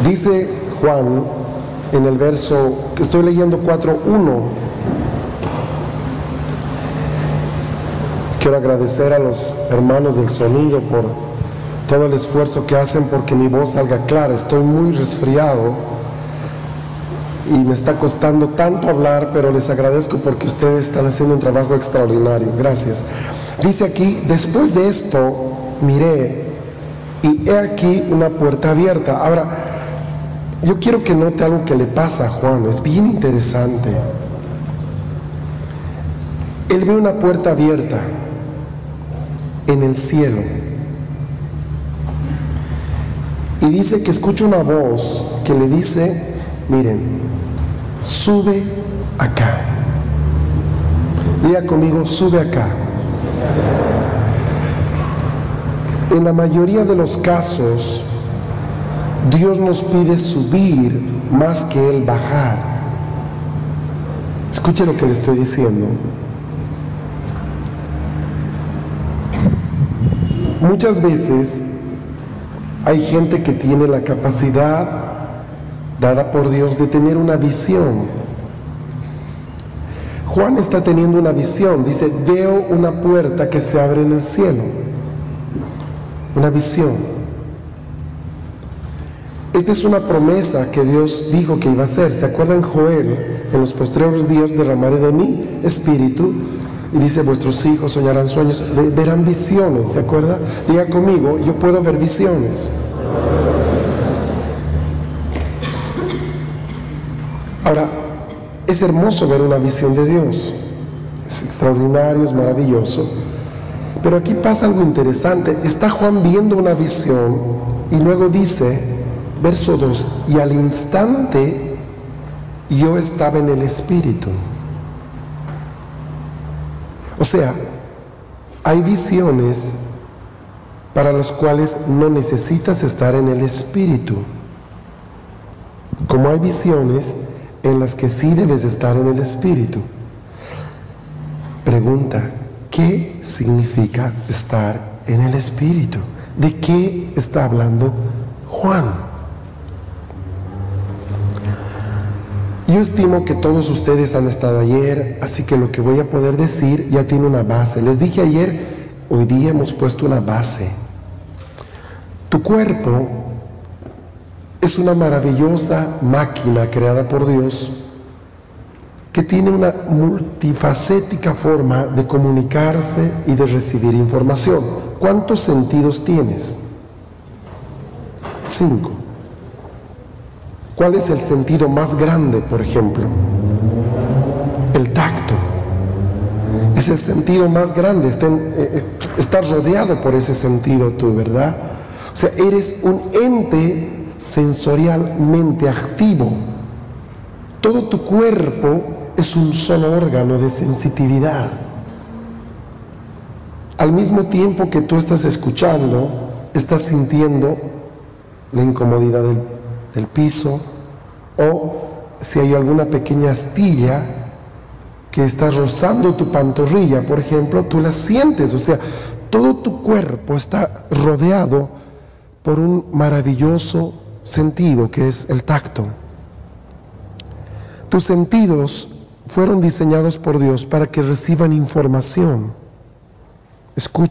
Dice Juan en el verso que estoy leyendo 4:1. Quiero agradecer a los hermanos del sonido por todo el esfuerzo que hacen porque mi voz salga clara. Estoy muy resfriado y me está costando tanto hablar, pero les agradezco porque ustedes están haciendo un trabajo extraordinario. Gracias. Dice aquí: después de esto miré y he aquí una puerta abierta. Ahora, yo quiero que note algo que le pasa a Juan, es bien interesante. Él ve una puerta abierta en el cielo y dice que escucha una voz que le dice: miren, sube acá. Diga conmigo: sube acá. En la mayoría de los casos, Dios nos pide subir más que Él bajar. Escuche lo que le estoy diciendo. Muchas veces hay gente que tiene la capacidad dada por Dios de tener una visión. Juan está teniendo una visión, dice: veo una puerta que se abre en el cielo. Una visión. Esta es una promesa que Dios dijo que iba a hacer. ¿Se acuerdan? Joel: en los postreros días derramaré de mi espíritu, y dice: vuestros hijos soñarán sueños, verán visiones. ¿Se acuerda? Diga conmigo: yo puedo ver visiones. Ahora, es hermoso ver una visión de Dios, es extraordinario, es maravilloso, pero aquí pasa algo interesante. Está Juan viendo una visión y luego dice, verso 2: y al instante yo estaba en el Espíritu. O sea, hay visiones para las cuales no necesitas estar en el Espíritu, como hay visiones en las que sí debes estar en el Espíritu. Pregunta: ¿qué significa estar en el Espíritu? ¿De qué está hablando Juan? Yo estimo que todos ustedes han estado ayer, así que lo que voy a poder decir ya tiene una base. Les dije ayer, hoy día hemos puesto una base. Tu cuerpo es una maravillosa máquina creada por Dios que tiene una multifacética forma de comunicarse y de recibir información. ¿Cuántos sentidos tienes? 5. ¿Cuál es el sentido más grande, por ejemplo? El tacto. Es el sentido más grande. Estás rodeado por ese sentido tú, ¿verdad? O sea, eres un ente sensorialmente activo. Todo tu cuerpo es un solo órgano de sensitividad. Al mismo tiempo que tú estás escuchando, estás sintiendo la incomodidad del piso, o si hay alguna pequeña astilla que está rozando tu pantorrilla, por ejemplo, tú la sientes. O sea, todo tu cuerpo está rodeado por un maravilloso sentido que es el tacto. Tus sentidos fueron diseñados por Dios para que reciban información. Escucha.